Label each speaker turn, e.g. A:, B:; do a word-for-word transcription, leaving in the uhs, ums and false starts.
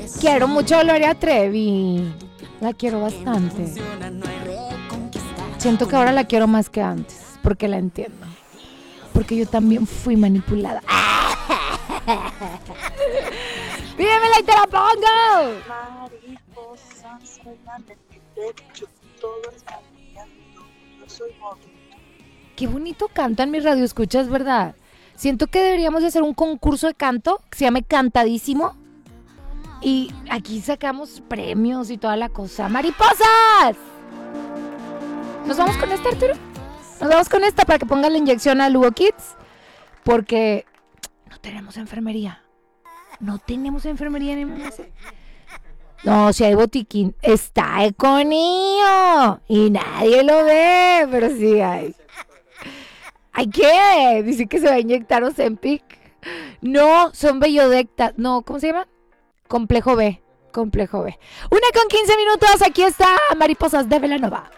A: Quiero mucho a Gloria Trevi. La quiero bastante. Siento que ahora la quiero más que antes, porque la entiendo. Porque yo también fui manipulada. ¡Pídemela y te la pongo!
B: Mariposa, soy la de mi pecho, todo está cambiando, yo soy bonito.
A: Qué bonito cantan mis radioescuchas, ¿verdad? Siento que deberíamos de hacer un concurso de canto que se llame Cantadísimo. Y aquí sacamos premios y toda la cosa. ¡Mariposas! ¿Nos vamos con esta, Arturo? Nos vamos con esta para que pongan la inyección a Lugo Kids. Porque no tenemos enfermería. No tenemos enfermería en M S. No, si hay botiquín. Está Econio. Y nadie lo ve, pero sí hay. ¿Hay qué? Dice que se va a inyectar Ozempic. No, son Bellodecta. No, ¿cómo se llama? Complejo B. Complejo B. Una con quince minutos. Aquí está Mariposas de Belanova.